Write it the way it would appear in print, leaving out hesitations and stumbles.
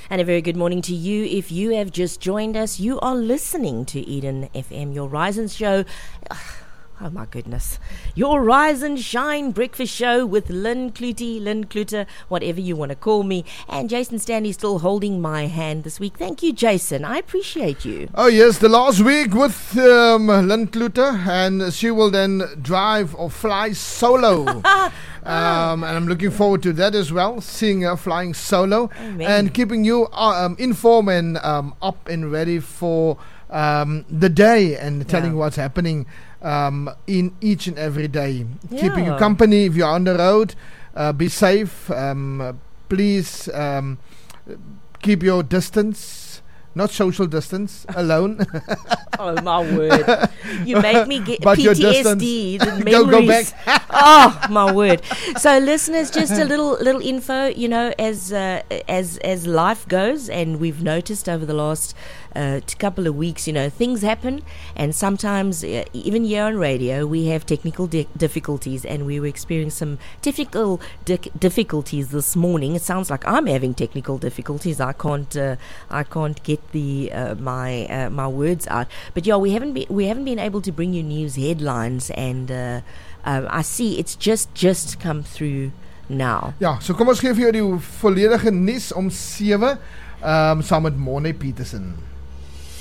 And a very good morning to you. If you have just joined us, you are listening to Eden FM, your Rise and Show. Oh my goodness. Your Rise and Shine breakfast show with Lynn Cluter, whatever you want to call me. And Jason Stanley still holding my hand this week. Thank you, Jason. I appreciate you. Oh yes, the last week with Lynn Cluter, and she will then drive or fly solo. And I'm looking forward to that as well, seeing her flying solo. Amen. And keeping you informed and up and ready for the day and telling what's happening in each and every day. Keeping you company if you're on the road. Be safe. Please keep your distance, not social distance, alone. Oh my word. You make me get But PTSD, the memories. Go back. Oh my word. So listeners, just a little info, you know, as life goes, and we've noticed over the last couple of weeks, you know, things happen, and sometimes even here on radio we have technical difficulties, and we were experiencing some technical difficulties this morning. It sounds like I'm having technical difficulties. I can't get the my words out. But yeah, we haven't been able to bring you news headlines, and I see it's just come through now. Ja, so kom ons gee vir jou die volledige nuus om 7 saam met Monne Petersen.